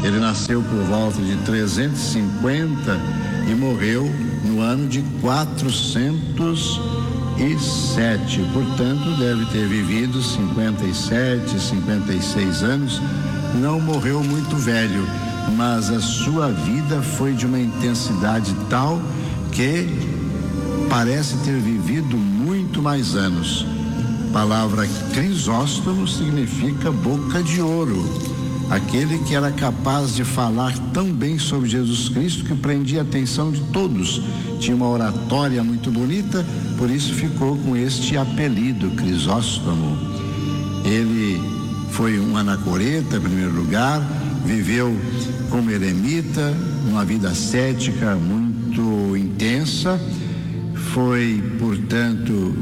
Ele nasceu por volta de 350 e morreu no ano de 407. Portanto, deve ter vivido 57, 56 anos. Não morreu muito velho, mas a sua vida foi de uma intensidade tal que parece ter vivido muito mais anos. A palavra Crisóstomo significa boca de ouro, aquele que era capaz de falar tão bem sobre Jesus Cristo que prendia a atenção de todos. Tinha uma oratória muito bonita, por isso ficou com este apelido, Crisóstomo. Ele foi um anacoreta, em primeiro lugar, viveu como eremita, uma vida ascética muito intensa, foi, portanto,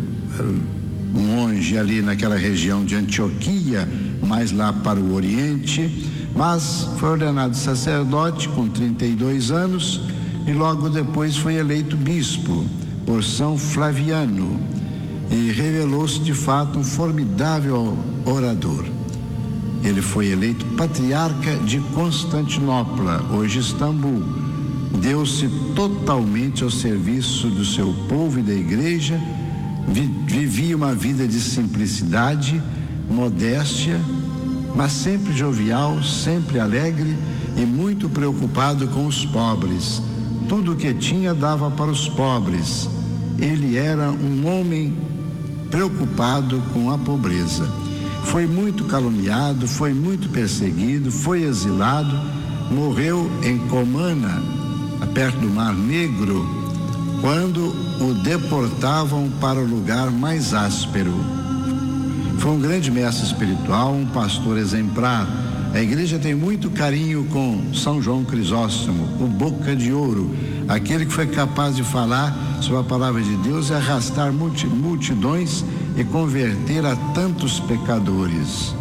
monge ali naquela região de Antioquia, mais lá para o Oriente, mas foi ordenado sacerdote com 32 anos e logo depois foi eleito bispo por São Flaviano e revelou-se de fato um formidável orador. Ele foi eleito patriarca de Constantinopla, hoje Istambul. Deu-se totalmente ao serviço do seu povo e da igreja, vivia uma vida de simplicidade, modéstia, mas sempre jovial, sempre alegre e muito preocupado com os pobres. Tudo o que tinha dava para os pobres. Ele era um homem preocupado com a pobreza. Foi muito caluniado, foi muito perseguido, foi exilado, morreu em Comana, perto do Mar Negro, quando o deportavam para o lugar mais áspero. Foi um grande mestre espiritual, um pastor exemplar. A igreja tem muito carinho com São João Crisóstomo, o boca de ouro, aquele que foi capaz de falar sobre a palavra de Deus e arrastar multidões e converter a tantos pecadores.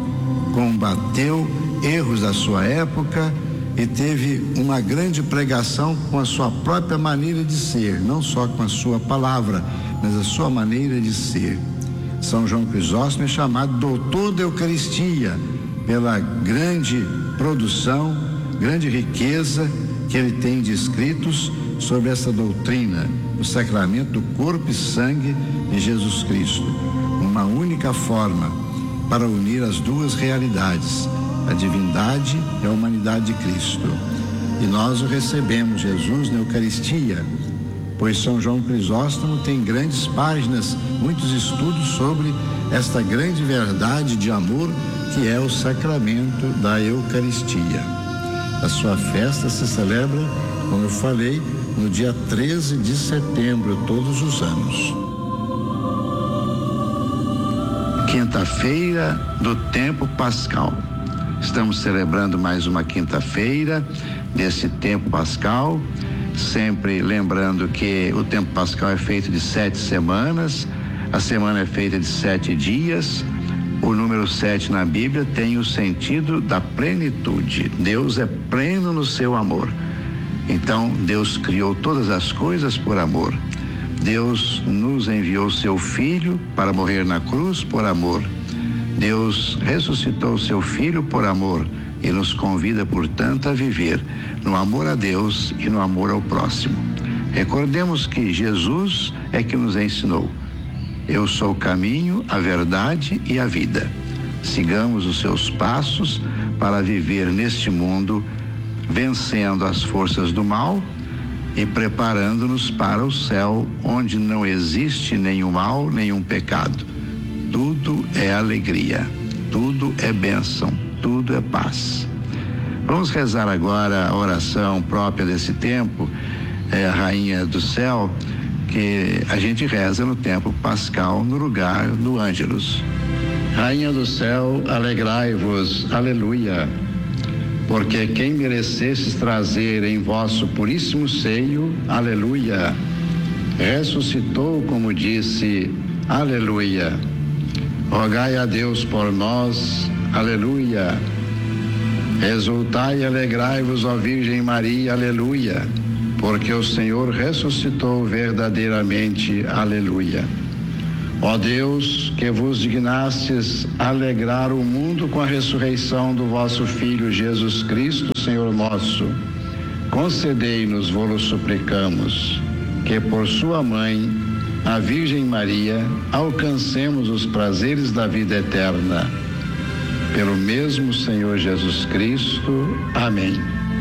Combateu erros da sua época e teve uma grande pregação com a sua própria maneira de ser, não só com a sua palavra, mas a sua maneira de ser. São João Crisóstomo é chamado doutor da Eucaristia pela grande produção, grande riqueza que ele tem de escritos sobre essa doutrina, o sacramento do corpo e sangue de Jesus Cristo, uma única forma para unir as duas realidades, a divindade e a humanidade de Cristo. E nós o recebemos, Jesus, na Eucaristia, pois São João Crisóstomo tem grandes páginas, muitos estudos sobre esta grande verdade de amor que é o sacramento da Eucaristia. A sua festa se celebra, como eu falei, no dia 13 de setembro, todos os anos. Quinta-feira do tempo pascal. Estamos celebrando mais uma quinta-feira desse tempo pascal, sempre lembrando que o tempo pascal é feito de 7 semanas, a semana é feita de 7 dias. O número 7 na Bíblia tem o sentido da plenitude. Deus é pleno no seu amor. Então, Deus criou todas as coisas por amor. Deus nos enviou seu Filho para morrer na cruz por amor. Deus ressuscitou seu Filho por amor e nos convida, portanto, a viver no amor a Deus e no amor ao próximo. Recordemos que Jesus é que nos ensinou: eu sou o caminho, a verdade e a vida. Sigamos os seus passos para viver neste mundo, vencendo as forças do mal e preparando-nos para o céu, onde não existe nenhum mal, nenhum pecado. Tudo é alegria, tudo é bênção, tudo é paz. Vamos rezar agora a oração própria desse tempo, a Rainha do Céu, que a gente reza no tempo pascal no lugar do Ângelus. Rainha do Céu, alegrai-vos, aleluia, porque quem merecesses trazer em vosso puríssimo seio, aleluia, ressuscitou como disse, aleluia. Rogai a Deus por nós, aleluia. Exultai e alegrai-vos, ó Virgem Maria, aleluia, porque o Senhor ressuscitou verdadeiramente, aleluia. Ó Deus, que vos dignastes alegrar o mundo com a ressurreição do vosso Filho Jesus Cristo, Senhor nosso, concedei-nos, vô-lo suplicamos, que por sua mãe, a Virgem Maria, alcancemos os prazeres da vida eterna. Pelo mesmo Senhor Jesus Cristo. Amém.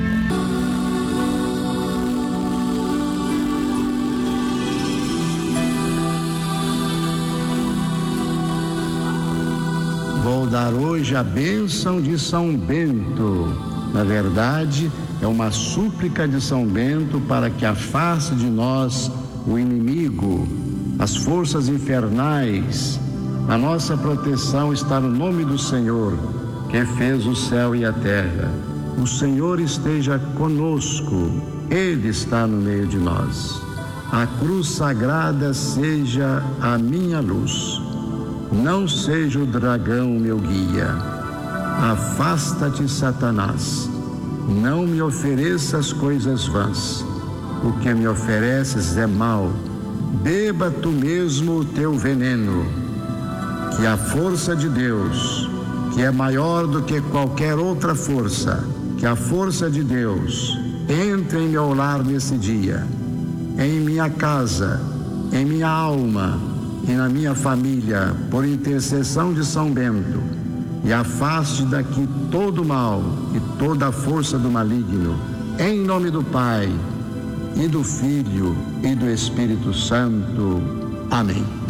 Vou dar hoje a bênção de São Bento. Na verdade, é uma súplica de São Bento para que afaste de nós o inimigo, as forças infernais. A nossa proteção está no nome do Senhor, que fez o céu e a terra. O Senhor esteja conosco, Ele está no meio de nós. A cruz sagrada seja a minha luz. Não seja o dragão meu guia. Afasta-te, Satanás. Não me ofereças coisas vãs. O que me ofereces é mal. Beba tu mesmo o teu veneno. Que a força de Deus, que é maior do que qualquer outra força, que a força de Deus entre em meu lar nesse dia, em minha casa, em minha alma e na minha família, por intercessão de São Bento, e afaste daqui todo o mal e toda a força do maligno, em nome do Pai, e do Filho, e do Espírito Santo. Amém.